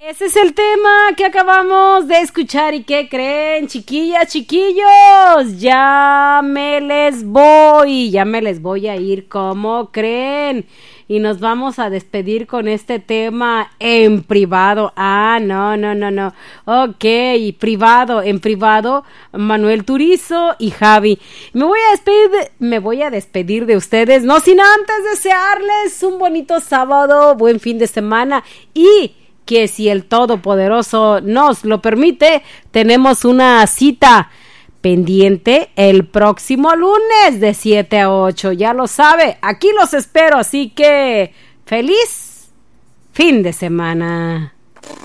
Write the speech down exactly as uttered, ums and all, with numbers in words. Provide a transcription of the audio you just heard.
Ese es el tema que acabamos de escuchar. ¿Y qué creen, chiquillas, chiquillos? Ya me les voy, ya me les voy a ir, ¿cómo creen? Y nos vamos a despedir con este tema en privado. Ah, no, no, no, no. Ok, privado, en privado, Manuel Turizo y Javi. Me voy a despedir, de, me voy a despedir de ustedes, no sin antes desearles un bonito sábado, buen fin de semana y que si el Todopoderoso nos lo permite, tenemos una cita pendiente el próximo lunes de siete a ocho. Ya lo sabe, aquí los espero, así que feliz fin de semana.